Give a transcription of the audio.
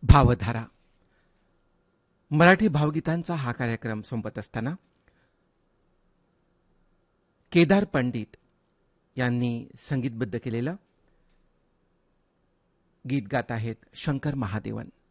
भावधारा मराठी भावगीतांचा हा कार्यक्रम संपत असताना केदार पंडित यांनी संगीतबद्ध केलेलं गीत गात आहेत शंकर महादेवन.